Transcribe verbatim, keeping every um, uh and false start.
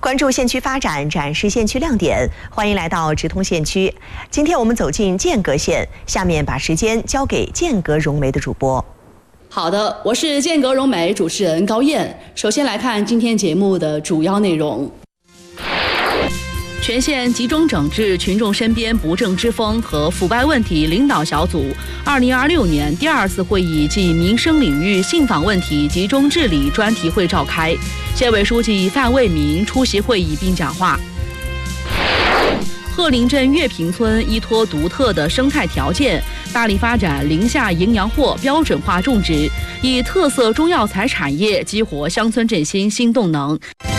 关注县区发展，展示县区亮点。欢迎来到直通县区。今天我们走进剑阁县，下面把时间交给剑阁融媒的主播。 好的，我是剑阁融媒主持人高燕。首先来看今天节目的主要内容。全县集中整治群众身边不正之风和腐败问题领导小组二零二六年第二次会议暨民生领域信访问题集中治理专题会召开，县委书记范卫民出席会议并讲话。鹤林镇月平村依托独特的生态条件，大力发展林下营养货标准化种植，以特色中药材产业激活乡村振兴新动能。